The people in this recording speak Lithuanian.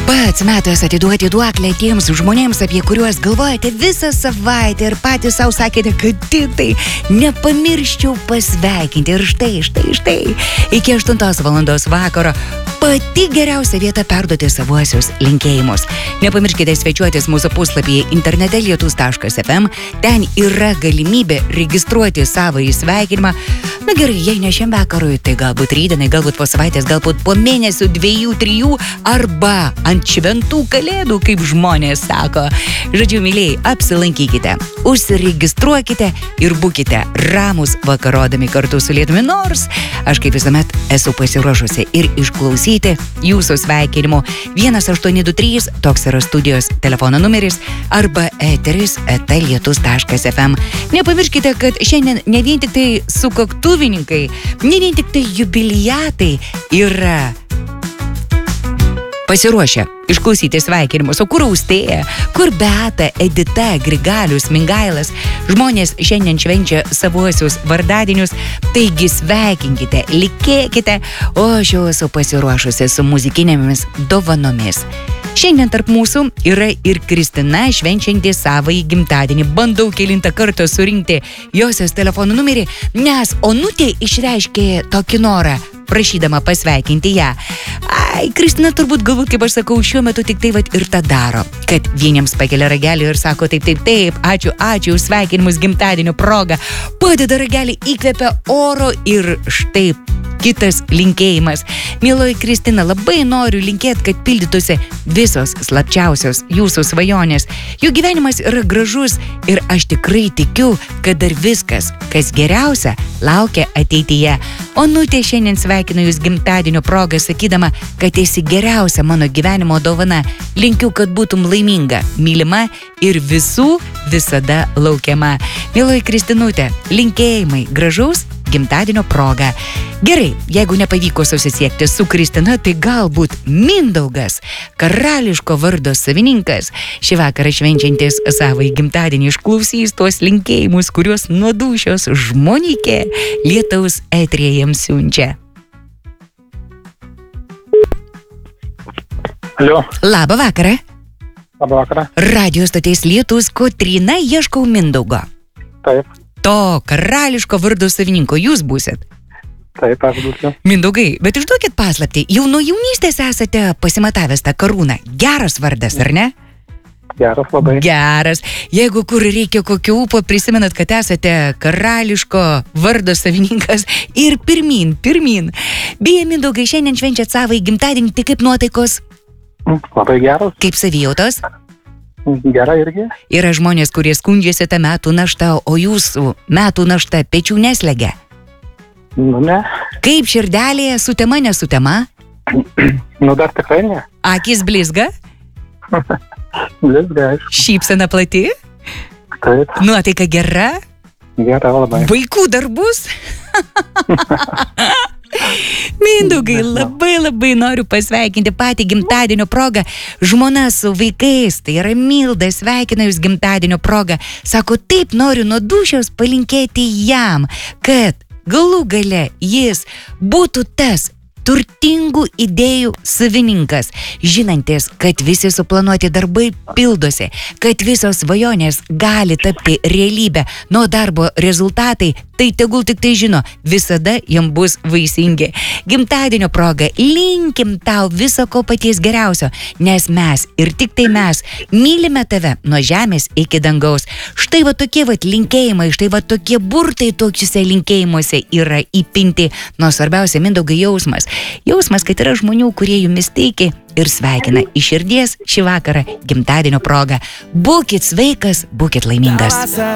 Pats metas atiduoti duoklę tiems žmonėms, apie kuriuos galvojate visą savaitę ir patys savo sakėte, kad tai nepamirščiau pasveikinti. Ir štai, iki 8 valandos vakaro pati geriausia vieta perduoti savuosius linkėjimus. Nepamirškite svečiuotis mūsų puslapyje internete lietus.fm. Ten yra galimybė registruoti savąjį sveikinimą. Na gerai, jei ne šiam vakarui, tai galbūt rytdienai, galbūt po savaitės, galbūt po mėnesių, 2-3 arba ant šventų kalėdų, kaip žmonės sako. Žodžiu, mylėjai, apsilankykite, užsiregistruokite ir būkite ramūs vakarodami kartu su Lietumi, nors aš kaip visuomet esu pasiruošusi ir išklausyti jūsų sveikinimų. 1823, toks yra studijos telefono numeris, arba eteris @lietus.fm. Nepamirškite, kad šiandien ne vien tik tai sukaktuvininkai, ne vien tik tai jubiliatai yra pasiruošę išklausyti sveikinimus. O kur Austėja, kur Beata, Edita, Grigalius, Mingailas? Žmonės šiandien švenčia savuosius vardadienius, taigi sveikinkite, likėkite, o aš jau esu pasiruošusi su muzikinėmis dovanomis. Šiandien tarp mūsų yra ir Kristina, švenčianti savąjį gimtadienį. Bandau kelintą kartą surinkti josios telefonų numerį, nes Onutė išreiškė tokį norą, prašydama pasveikinti ją. Kristina turbūt galbūt, kaip aš sakau, šiuo metu tik tai ir tą daro, kad vieniems pakelia ragelį ir sako taip, ačiū, sveikinimus gimtadienio proga, padeda ragelį, įkvepia oro ir štai kitas linkėjimas. Mieloji Kristina, labai noriu linkėti, kad pildytųsi visos slapčiausios jūsų svajonės. Jų gyvenimas yra gražus ir aš tikrai tikiu, kad dar viskas, kas geriausia, laukia ateityje. Onutė šiandien sveikinu jūs gimtadienio progą, sakydama, kad esi geriausia mano gyvenimo dovana. Linkiu, kad būtum laiminga, mylima ir visų visada laukiama. Mieloji Kristinutė, linkėjimai gražaus gimtadienio proga. Gerai, jeigu nepavyko susisiekti su Kristina, tai galbūt Mindaugas, karališko vardo savininkas, šį vakarą švenčiantis savąjį gimtadienį, išklausys tuos linkėjimus, kuriuos nuo dūšios žmonikė Lietaus eteryje jiems siunčia. Alio. Labą vakarą. Labą vakarą. Radio stoties Lietus, Kotryna, ieškau Mindaugo. Taip. To karališko vardo savininko jūs būsit. Taip, aš būsiu. Mindaugai, bet išduokit paslaptį, jau nuo jaunystės esate pasimatavęs tą karūną. Geras vardas, ar ne? Geras labai. Geras. Jeigu kur reikia kokio ūpo, prisimenat, kad esate karališko vardo savininkas ir pirmyn. Beje, Mindaugai, šiandien švenčiat savąjį gimtadienį, tai kaip nuotaikos? Labai geras. Kaip savijautos? Gerai irgi. Yra žmonės, kurie skundžiasi tą metų naštą, o jūsų metų našta pečių neslegia. Ne. Kaip širdelėje, sutema, nesutema? Dar tikrai ne. Akis blizga? Blizga, aišku. Šypsena plati? Taip. Nuotaika gera? Gera labai. Vaikų dar bus? Mindaugai, labai noriu pasveikinti patį gimtadienio progą. Žmona su vaikais, tai yra Milda, sveikina jūs gimtadienio progą. Sako, taip noriu nuo dūšios palinkėti jam, kad galų gale jis būtų tas turtingų idėjų savininkas, žinantis, kad visi suplanuoti darbai pildosi, kad visos svajonės gali tapti realybę, nuo darbo rezultatai, tai tegul tik tai žino, visada jam bus vaisingi. Gimtadienio proga linkim tau viso ko paties geriausio, nes mes ir tik tai mes mylime tave nuo žemės iki dangaus. Štai va tokie linkėjimai, štai va tokie burtai tokiuose linkėjimuose yra įpinti, nuo svarbiausia, Mindaugai, jausmas. Jausmas, kad yra žmonių, kurie jumis teikia ir sveikina iš širdies šį vakarą gimtadienio progą. Būkit sveikas, būkit laimingas.